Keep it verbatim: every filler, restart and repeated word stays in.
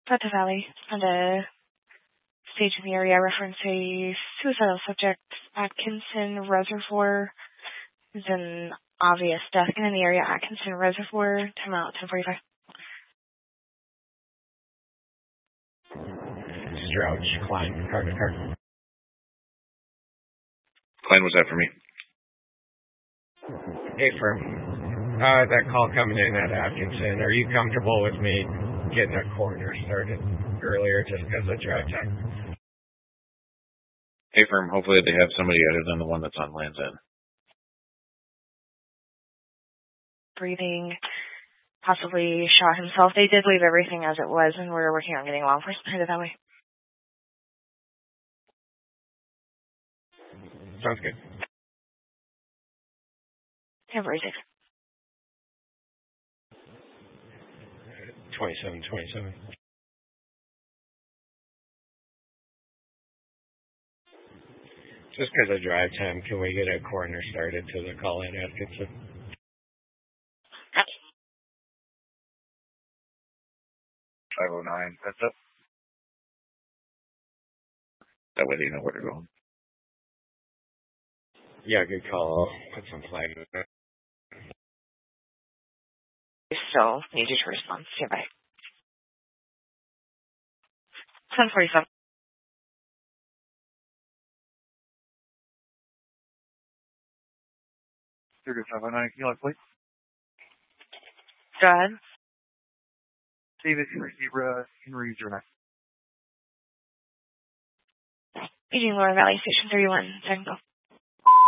Prata Valley, and a stage in the area reference a suicidal subject, Atkinson Reservoir. There's an obvious death in the area, Atkinson Reservoir. Time out, ten forty-five. Strouch, Klein, card to card. Klein, was that for me? Hey, firm. Uh, that call coming in at Atkinson. Are you comfortable with me getting a coroner started earlier just because of drive time? Hey, firm. Hopefully they have somebody other than the one that's on Land's End. Breathing, possibly shot himself. They did leave everything as it was, and we're working on getting law enforcement headed that way. Sounds good. ten forty-six. twenty-seven twenty-seven. Just because of drive time, can we get a coroner started to the call in Atkinson? five oh nine, that's up. That way they know where to go. Yeah, good call. I'll put some flag in it. Still need you to respond. Stand by. ten forty-seven. thirty-five oh nine, can you like, please? Go ahead. David Henry Zebra, Henry zero nine. Eugene Lower Valley Station thirty-one. Technical.